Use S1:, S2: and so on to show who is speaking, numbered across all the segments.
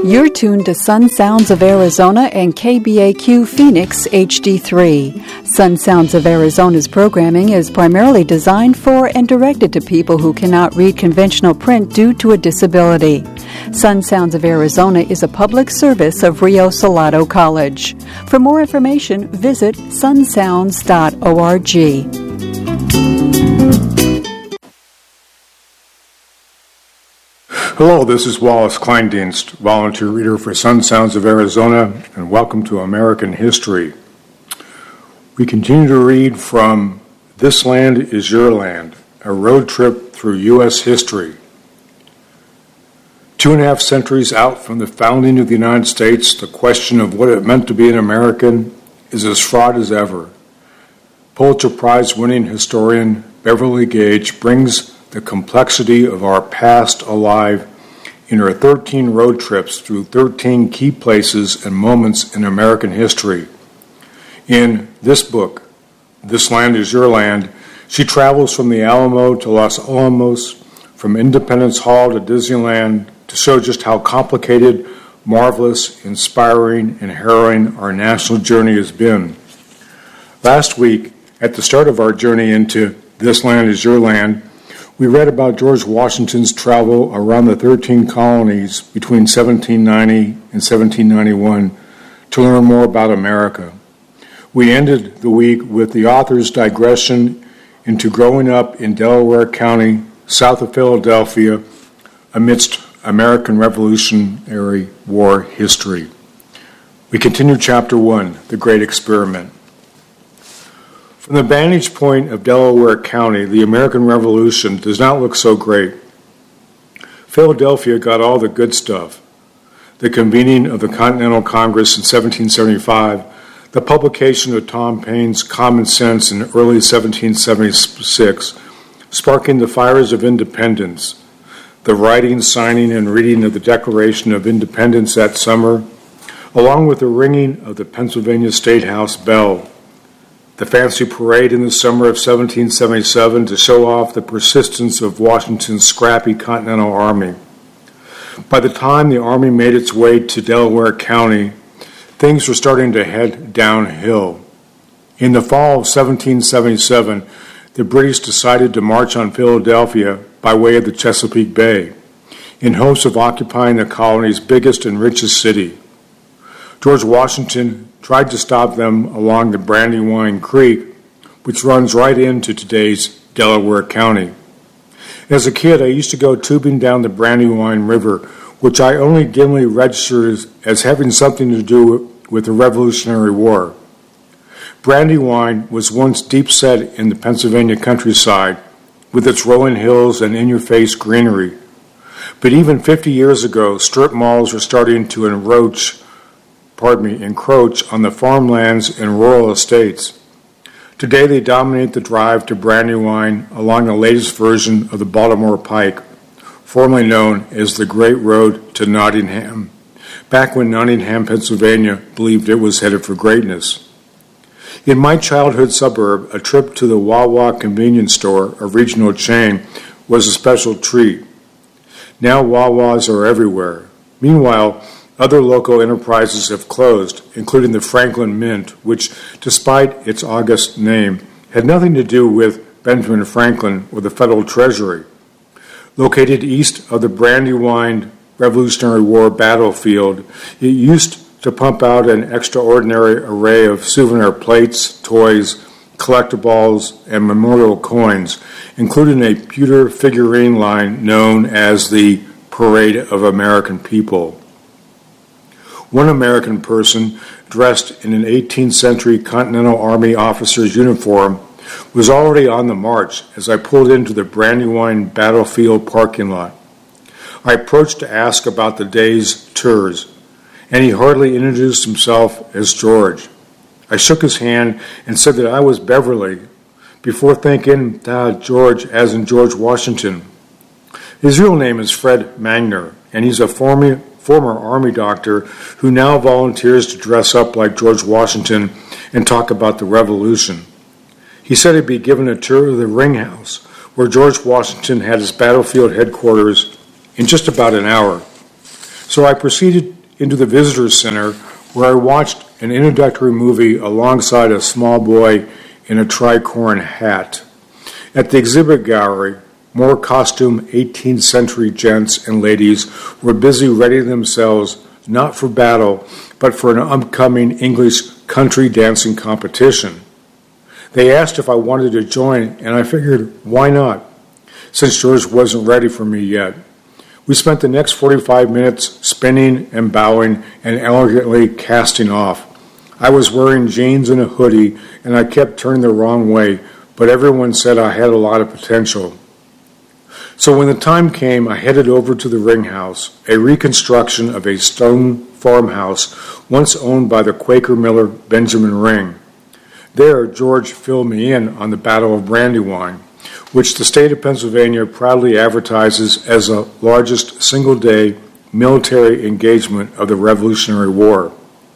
S1: You're tuned to Sun Sounds of Arizona and KBAQ Phoenix HD3. Sun Sounds of Arizona's programming is primarily designed for and directed to people who cannot read conventional print due to a disability. Sun Sounds of Arizona is a public service of Rio Salado College. For more information, visit sunsounds.org.
S2: Hello, this is Wallace Kleindienst, volunteer reader for Sun Sounds of Arizona, and welcome to American History. We continue to read from This Land is Your Land, a road trip through U.S. history. 2.5 centuries out from the founding of the United States, the question of what it meant to be an American is as fraught as ever. Pulitzer Prize-winning historian Beverly Gage brings the complexity of our past alive in her 13 road trips through 13 key places and moments in American history. In this book, This Land is Your Land, she travels from the Alamo to Los Alamos, from Independence Hall to Disneyland, to show just how complicated, marvelous, inspiring, and harrowing our national journey has been. Last week, at the start of our journey into This Land is Your Land, we read about George Washington's travel around the 13 colonies between 1790 and 1791 to learn more about America. We ended the week with the author's digression into growing up in Delaware County, south of Philadelphia, amidst American Revolutionary War history. We continue Chapter 1, The Great Experiment. From the vantage point of Delaware County, the American Revolution does not look so great. Philadelphia got all the good stuff: the convening of the Continental Congress in 1775, the publication of Tom Paine's Common Sense in early 1776, sparking the fires of independence, the writing, signing, and reading of the Declaration of Independence that summer, along with the ringing of the Pennsylvania State House bell, the fancy parade in the summer of 1777 to show off the persistence of Washington's scrappy Continental Army. By the time the Army made its way to Delaware County, things were starting to head downhill. In the fall of 1777, the British decided to march on Philadelphia by way of the Chesapeake Bay, in hopes of occupying the colony's biggest and richest city. George Washington tried to stop them along the Brandywine Creek, which runs right into today's Delaware County. As a kid, I used to go tubing down the Brandywine River, which I only dimly registered as having something to do with the Revolutionary War. Brandywine was once deep set in the Pennsylvania countryside, with its rolling hills and in-your-face greenery. But even 50 years ago, strip malls were starting to encroach on the farmlands and rural estates. Today they dominate the drive to Brandywine along the latest version of the Baltimore Pike, formerly known as the Great Road to Nottingham, back when Nottingham, Pennsylvania believed it was headed for greatness. In my childhood suburb, a trip to the Wawa convenience store, a regional chain, was a special treat. Now Wawas are everywhere. Meanwhile, other local enterprises have closed, including the Franklin Mint, which, despite its august name, had nothing to do with Benjamin Franklin or the Federal Treasury. Located east of the Brandywine Revolutionary War battlefield, it used to pump out an extraordinary array of souvenir plates, toys, collectibles, and memorial coins, including a pewter figurine line known as the Parade of American People. One American person, dressed in an 18th century Continental Army officer's uniform, was already on the march as I pulled into the Brandywine battlefield parking lot. I approached to ask about the day's tours, and he hardly introduced himself as George. I shook his hand and said that I was Beverly, before thinking George as in George Washington. His real name is Fred Magner, and he's a former Army doctor who now volunteers to dress up like George Washington and talk about the Revolution. He said he'd be given a tour of the Ring House, where George Washington had his battlefield headquarters, in just about an hour. So I proceeded into the Visitor Center, where I watched an introductory movie alongside a small boy in a tricorn hat. At the exhibit gallery, more costumed 18th century gents and ladies were busy readying themselves not for battle, but for an upcoming English country dancing competition. They asked if I wanted to join, and I figured, why not, since George wasn't ready for me yet. We spent the next 45 minutes spinning and bowing and elegantly casting off. I was wearing jeans and a hoodie, and I kept turning the wrong way, but everyone said I had a lot of potential. So when the time came, I headed over to the Ring House, a reconstruction of a stone farmhouse once owned by the Quaker miller Benjamin Ring. There, George filled me in on the Battle of Brandywine, which the state of Pennsylvania proudly advertises as the largest single-day military engagement of the Revolutionary War.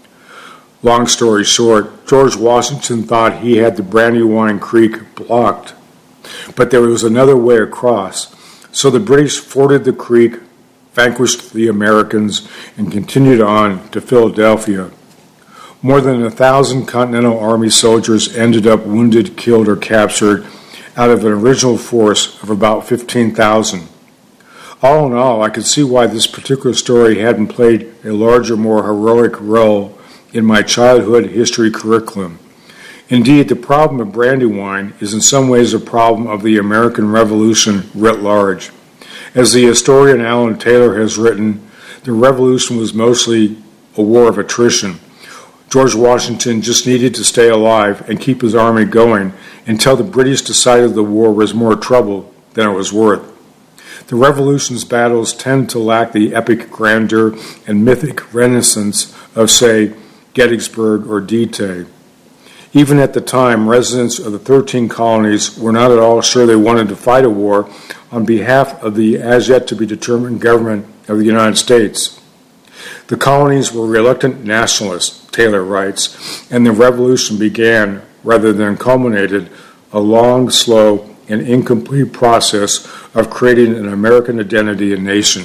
S2: Long story short, George Washington thought he had the Brandywine Creek blocked, but there was another way across. So the British forded the creek, vanquished the Americans, and continued on to Philadelphia. More than 1,000 Continental Army soldiers ended up wounded, killed, or captured out of an original force of about 15,000. All in all, I could see why this particular story hadn't played a larger, more heroic role in my childhood history curriculum. Indeed, the problem of Brandywine is in some ways a problem of the American Revolution writ large. As the historian Alan Taylor has written, the Revolution was mostly a war of attrition. George Washington just needed to stay alive and keep his army going until the British decided the war was more trouble than it was worth. The Revolution's battles tend to lack the epic grandeur and mythic renaissance of, say, Gettysburg or D-Day. Even at the time, residents of the 13 colonies were not at all sure they wanted to fight a war on behalf of the as-yet-to-be-determined government of the United States. The colonies were reluctant nationalists, Taylor writes, and the revolution began, rather than culminated, a long, slow, and incomplete process of creating an American identity and nation.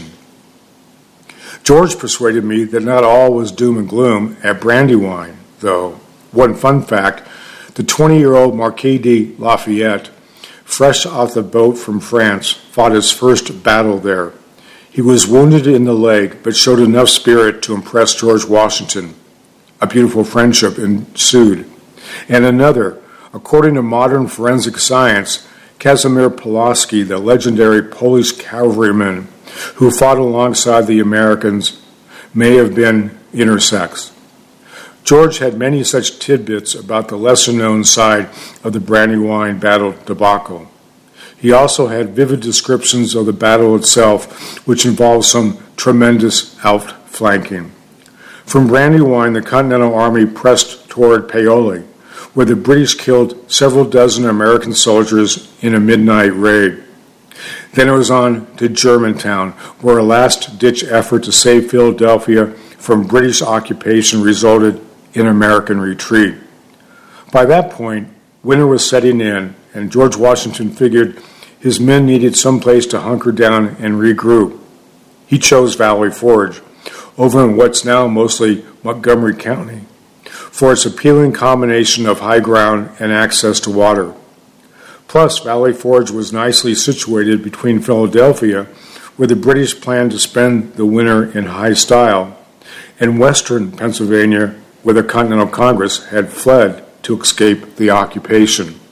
S2: George persuaded me that not all was doom and gloom at Brandywine, though. One fun fact, the 20-year-old Marquis de Lafayette, fresh off the boat from France, fought his first battle there. He was wounded in the leg, but showed enough spirit to impress George Washington. A beautiful friendship ensued. And another, according to modern forensic science, Casimir Pulaski, the legendary Polish cavalryman who fought alongside the Americans, may have been intersex. George had many such tidbits about the lesser-known side of the Brandywine battle debacle. He also had vivid descriptions of the battle itself, which involved some tremendous outflanking. From Brandywine, the Continental Army pressed toward Paoli, where the British killed several dozen American soldiers in a midnight raid. Then it was on to Germantown, where a last-ditch effort to save Philadelphia from British occupation resulted in American retreat. By that point, winter was setting in, and George Washington figured his men needed some place to hunker down and regroup. He chose Valley Forge, over in what's now mostly Montgomery County, for its appealing combination of high ground and access to water. Plus, Valley Forge was nicely situated between Philadelphia, where the British planned to spend the winter in high style, and western Pennsylvania, where the Continental Congress had fled to escape the occupation.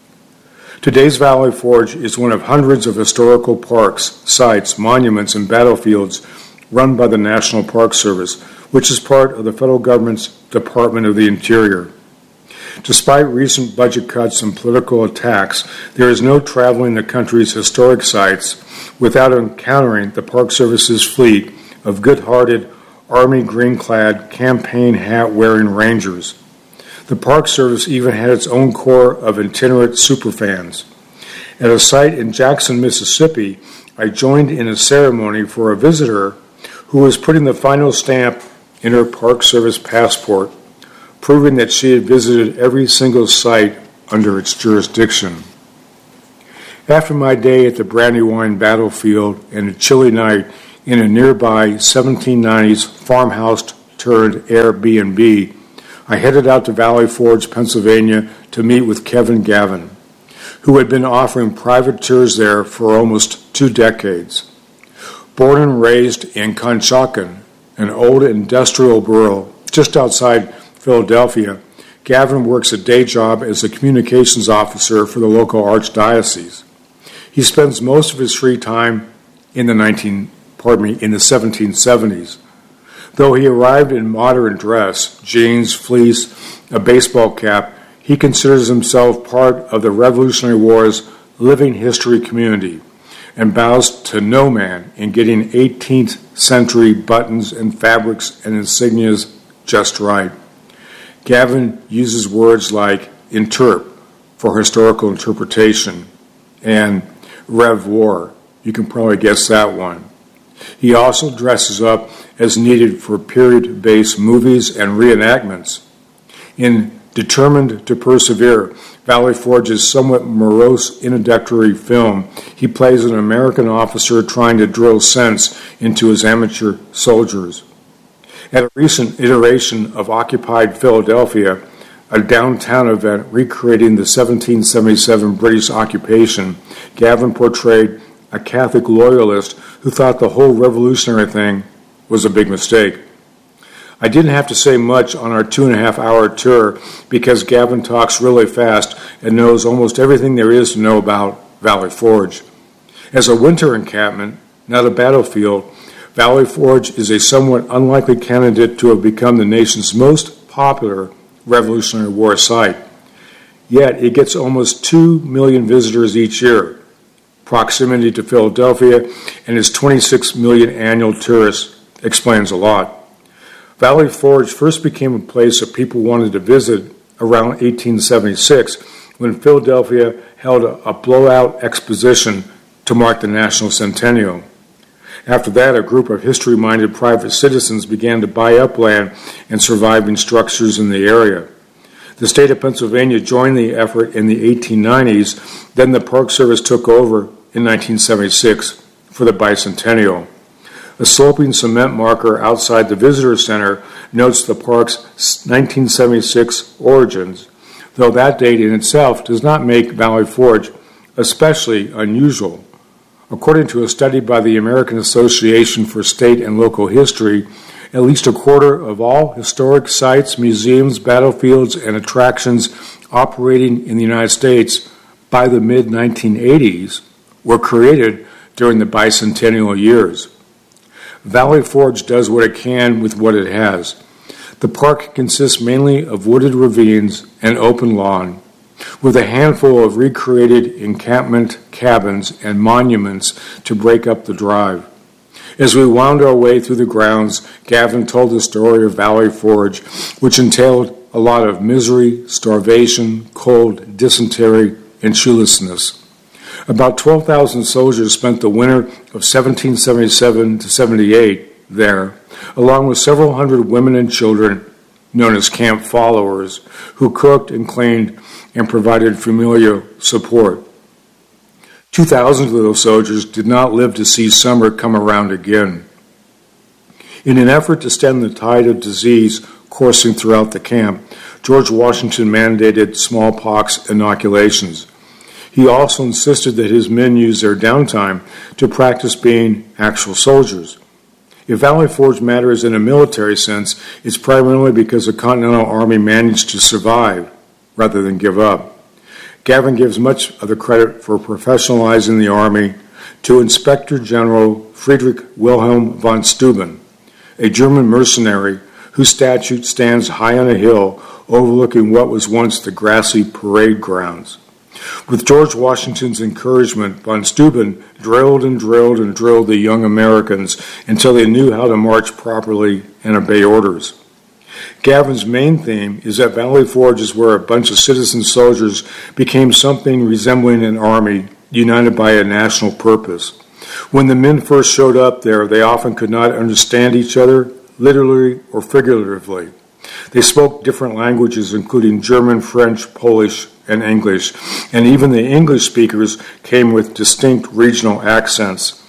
S2: Today's Valley Forge is one of hundreds of historical parks, sites, monuments, and battlefields run by the National Park Service, which is part of the federal government's Department of the Interior. Despite recent budget cuts and political attacks, there is no traveling the country's historic sites without encountering the Park Service's fleet of good-hearted, Army green-clad, campaign hat-wearing rangers. The Park Service even had its own corps of itinerant superfans. At a site in Jackson, Mississippi, I joined in a ceremony for a visitor who was putting the final stamp in her Park Service passport, proving that she had visited every single site under its jurisdiction. After my day at the Brandywine battlefield and a chilly night in a nearby 1790s farmhouse turned Airbnb, I headed out to Valley Forge, Pennsylvania to meet with Kevin Gavin, who had been offering private tours there for almost 2 decades. Born and raised in Conshohocken, an old industrial borough just outside Philadelphia, Gavin works a day job as a communications officer for the local archdiocese. He spends most of his free time in the 1770s. Though he arrived in modern dress, jeans, fleece, a baseball cap, he considers himself part of the Revolutionary War's living history community and bows to no man in getting 18th century buttons and fabrics and insignias just right. Gavin uses words like interp for historical interpretation and revoir. You can probably guess that one. He also dresses up as needed for period-based movies and reenactments. In Determined to Persevere, Valley Forge's somewhat morose introductory film, he plays an American officer trying to drill sense into his amateur soldiers. At a recent iteration of Occupied Philadelphia, a downtown event recreating the 1777 British occupation, Gavin portrayed a Catholic loyalist who thought the whole revolutionary thing was a big mistake. I didn't have to say much on our 2.5-hour tour because Gavin talks really fast and knows almost everything there is to know about Valley Forge. As a winter encampment, not a battlefield, Valley Forge is a somewhat unlikely candidate to have become the nation's most popular Revolutionary War site. Yet it gets almost 2 million visitors each year. Proximity to Philadelphia and its 26 million annual tourists explains a lot. Valley Forge first became a place that people wanted to visit around 1876 when Philadelphia held a blowout exposition to mark the National Centennial. After that, a group of history-minded private citizens began to buy up land and surviving structures in the area. The state of Pennsylvania joined the effort in the 1890s, then the Park Service took over in 1976 for the bicentennial. A sloping cement marker outside the visitor center notes the park's 1976 origins, though that date in itself does not make Valley Forge especially unusual. According to a study by the American Association for State and Local History, at least a quarter of all historic sites, museums, battlefields, and attractions operating in the United States by the mid-1980s were created during the bicentennial years. Valley Forge does what it can with what it has. The park consists mainly of wooded ravines and open lawn, with a handful of recreated encampment cabins and monuments to break up the drive. As we wound our way through the grounds, Gavin told the story of Valley Forge, which entailed a lot of misery, starvation, cold, dysentery, and shoelessness. About 12,000 soldiers spent the winter of 1777 to 78 there, along with several hundred women and children, known as camp followers, who cooked and cleaned and provided familial support. 2,000 of those soldiers did not live to see summer come around again. In an effort to stem the tide of disease coursing throughout the camp, George Washington mandated smallpox inoculations. He also insisted that his men use their downtime to practice being actual soldiers. If Valley Forge matters in a military sense, it's primarily because the Continental Army managed to survive rather than give up. Gavin gives much of the credit for professionalizing the Army to Inspector General Friedrich Wilhelm von Steuben, a German mercenary whose statue stands high on a hill overlooking what was once the grassy parade grounds. With George Washington's encouragement, von Steuben drilled and drilled and drilled the young Americans until they knew how to march properly and obey orders. Gavin's main theme is that Valley Forge is where a bunch of citizen soldiers became something resembling an army united by a national purpose. When the men first showed up there, they often could not understand each other, literally or figuratively. They spoke different languages, including German, French, Polish, and English, and even the English speakers came with distinct regional accents.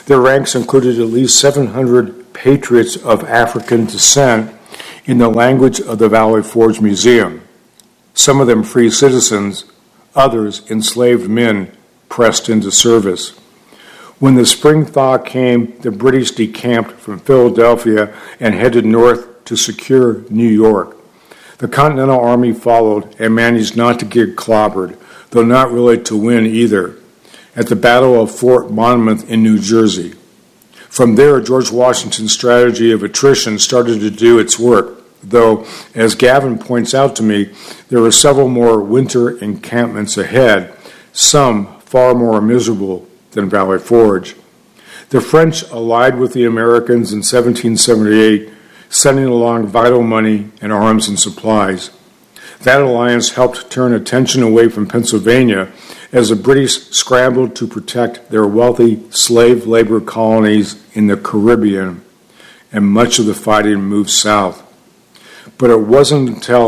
S2: Their ranks included at least 700 patriots of African descent in the language of the Valley Forge Museum, some of them free citizens, others enslaved men pressed into service. When the spring thaw came, the British decamped from Philadelphia and headed north to secure New York. The Continental Army followed and managed not to get clobbered, though not really to win either, at the Battle of Fort Monmouth in New Jersey. From there, George Washington's strategy of attrition started to do its work, though, as Gavin points out to me, there were several more winter encampments ahead, some far more miserable than Valley Forge. The French allied with the Americans in 1778, sending along vital money and arms and supplies. That alliance helped turn attention away from Pennsylvania as the British scrambled to protect their wealthy slave labor colonies in the Caribbean, and much of the fighting moved south. But it wasn't until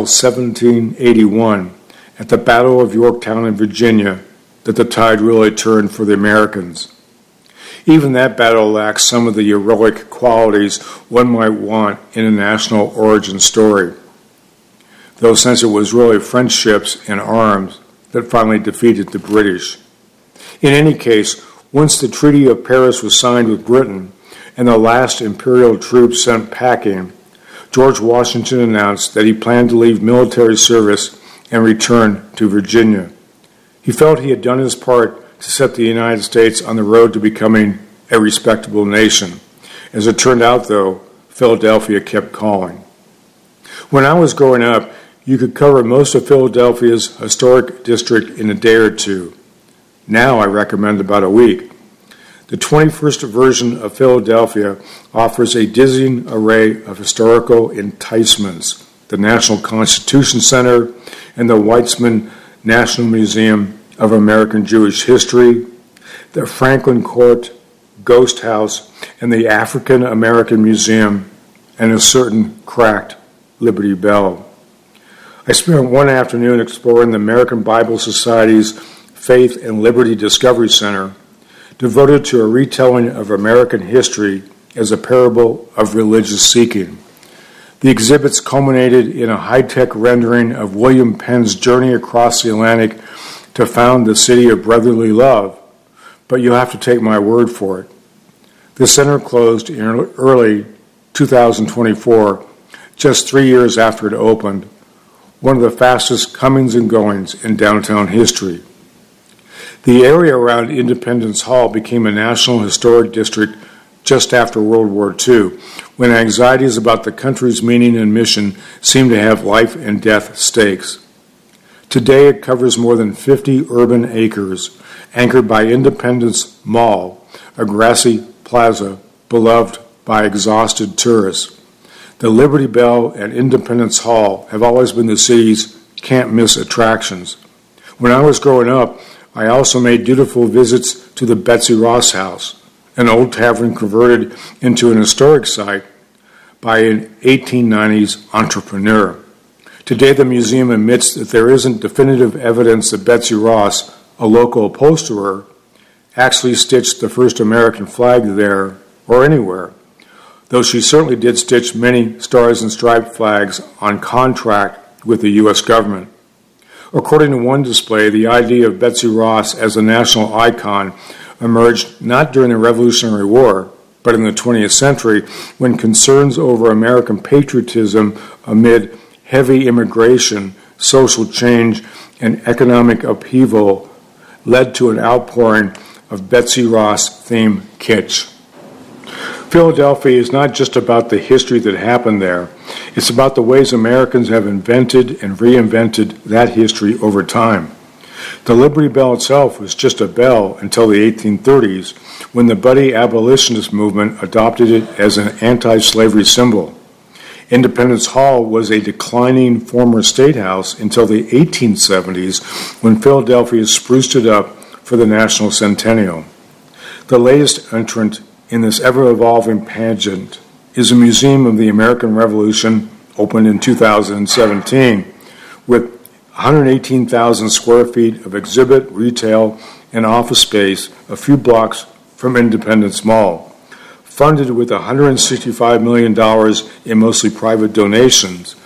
S2: 1781, at the Battle of Yorktown in Virginia, that the tide really turned for the Americans. Even that battle lacks some of the heroic qualities one might want in a national origin story, though since it was really French ships and arms that finally defeated the British. In any case, once the Treaty of Paris was signed with Britain and the last imperial troops sent packing, George Washington announced that he planned to leave military service and return to Virginia. He felt he had done his part to set the United States on the road to becoming a respectable nation. As it turned out, though, Philadelphia kept calling. When I was growing up, you could cover most of Philadelphia's historic district in a day or two. Now I recommend about a week. The 21st version of Philadelphia offers a dizzying array of historical enticements: the National Constitution Center and the Weizmann National Museum of American Jewish History, the Franklin Court Ghost House, and the African American Museum, and a certain cracked Liberty Bell. I spent one afternoon exploring the American Bible Society's Faith and Liberty Discovery Center, devoted to a retelling of American history as a parable of religious seeking. The exhibits culminated in a high-tech rendering of William Penn's journey across the Atlantic to found the city of brotherly love, but you'll have to take my word for it. The center closed in early 2024, just 3 years after it opened, one of the fastest comings and goings in downtown history. The area around Independence Hall became a National Historic District just after World War II, when anxieties about the country's meaning and mission seemed to have life and death stakes. Today it covers more than 50 urban acres, anchored by Independence Mall, a grassy plaza beloved by exhausted tourists. The Liberty Bell and Independence Hall have always been the city's can't-miss attractions. When I was growing up, I also made dutiful visits to the Betsy Ross House, an old tavern converted into an historic site by an 1890s entrepreneur. Today, the museum admits that there isn't definitive evidence that Betsy Ross, a local upholsterer, actually stitched the first American flag there or anywhere, though she certainly did stitch many stars and striped flags on contract with the U.S. government. According to one display, the idea of Betsy Ross as a national icon emerged not during the Revolutionary War, but in the 20th century, when concerns over American patriotism amid heavy immigration, social change, and economic upheaval led to an outpouring of Betsy Ross-themed kitsch. Philadelphia is not just about the history that happened there. It's about the ways Americans have invented and reinvented that history over time. The Liberty Bell itself was just a bell until the 1830s, when the budding abolitionist movement adopted it as an anti-slavery symbol. Independence Hall was a declining former state house until the 1870s, when Philadelphia spruced it up for the National Centennial. The latest entrant in this ever-evolving pageant is a Museum of the American Revolution, opened in 2017, with 118,000 square feet of exhibit, retail, and office space a few blocks from Independence Mall. Funded with $165 million in mostly private donations,